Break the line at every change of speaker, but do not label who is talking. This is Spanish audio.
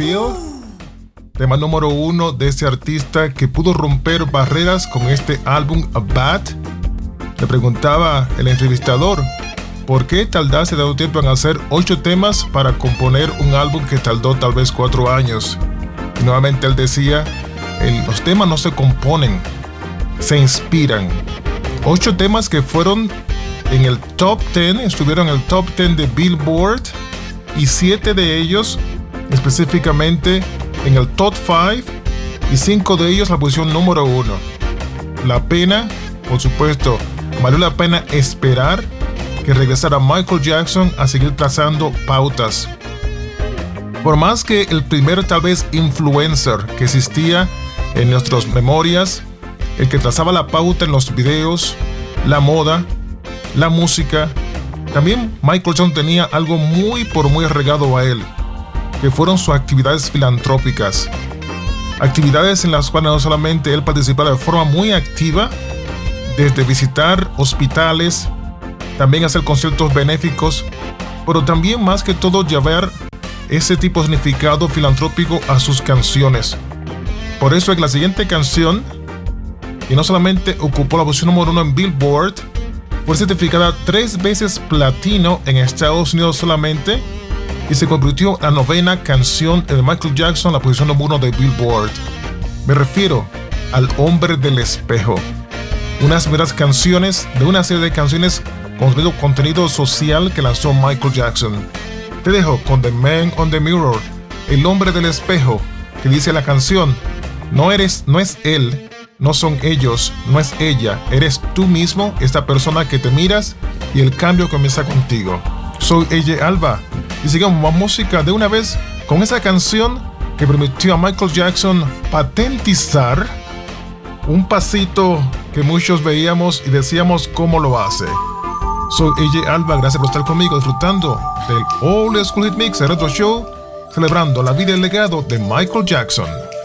Feel, tema número 1 de este artista que pudo romper barreras con este álbum A Bat. Le preguntaba el entrevistador por qué tardarse tanto tiempo en hacer 8 temas para componer un álbum que tardó tal vez 4 años. Y nuevamente él decía, los temas no se componen, se inspiran. 8 temas que fueron en el top 10, estuvieron en el top 10 de Billboard, y 7 de ellos específicamente en el top 5 y 5 de ellos la posición número 1. La pena, por supuesto, valió la pena esperar que regresara Michael Jackson a seguir trazando pautas. Por más que el primer tal vez influencer que existía en nuestras memorias, el que trazaba la pauta en los videos, la moda, la música, también Michael Jackson tenía algo muy arraigado a él, que fueron sus actividades filantrópicas. Actividades en las cuales no solamente él participaba de forma muy activa, desde visitar hospitales, también hacer conciertos benéficos, pero también más que todo llevar ese tipo de significado filantrópico a sus canciones. Por eso en la siguiente canción, que no solamente ocupó la posición número 1 en Billboard, fue certificada 3 veces platino en Estados Unidos solamente, y se convirtió en la 9ª canción de Michael Jackson en la posición número 1 de Billboard. Me refiero al Hombre del Espejo, unas primeras canciones de una serie de canciones con contenido social que lanzó Michael Jackson. Te dejo con The Man on the Mirror, el hombre del espejo, que dice la canción: no es él, no son ellos, no es ella, eres tú mismo, esta persona que te miras, y el cambio comienza contigo. Soy AJ Alba, y sigamos más música de una vez con esa canción que permitió a Michael Jackson patentizar un pasito que muchos veíamos y decíamos cómo lo hace. Soy AJ Alba, gracias por estar conmigo disfrutando del Old School Hit Mix, el Retro Show, celebrando la vida y el legado de Michael Jackson.